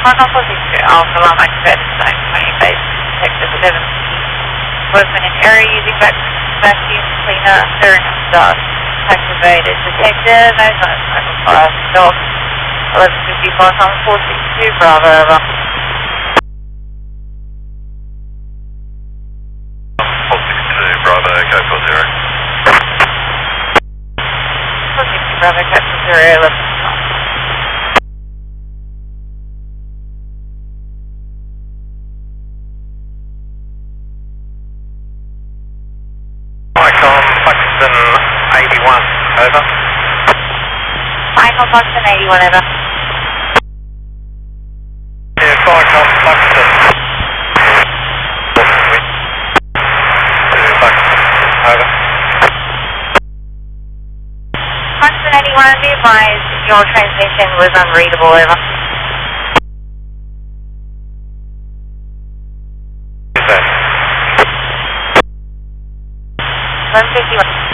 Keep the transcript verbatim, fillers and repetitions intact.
Park four six two Alpha Lima Express, zone twenty-eight, sector seven. Workman in area using vac vacuum cleaner, stirring up dust. Activated detective, no sign of fire stock. eleven fifty-four, four six two, Bravo, over. four six two, Bravo, go for zero. four six two, Bravo, go for zero, eleven. Icon Buxton eighty-one, over. Icon Buxton eighty-one, over. Yeah, Icon Buxton. Buxton, over. Buxton eighty-one, be advised your transmission was unreadable, over. Is that? eleven fifty-one.